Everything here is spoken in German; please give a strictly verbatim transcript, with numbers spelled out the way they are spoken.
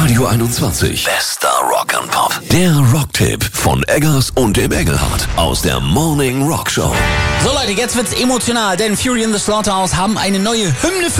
Radio einundzwanzig. Bester Rock and Pop. Der Rocktipp von Eggers und dem Engelhardt aus der Morning Rock Show. So Leute, jetzt wird's emotional, denn Fury in the Slaughterhouse haben eine neue Hymne für